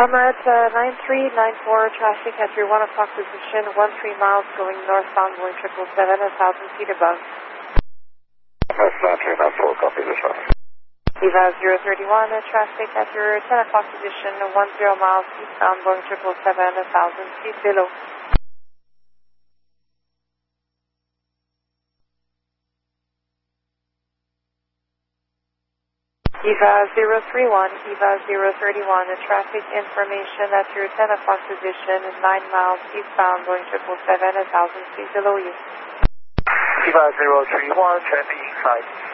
I'm at 9394, traffic at your 1 o'clock position, 13 miles going northbound, going 777, 1,000 feet above. That's 9394, copy this one. Eva 031, traffic at your 10 o'clock position, 10 miles eastbound, going 777, 1,000 feet below. Eva 031, Eva 031, traffic information at your 10 o'clock position, 9 miles eastbound, going 777, 1,000 feet below you. Eva 031, traffic inside.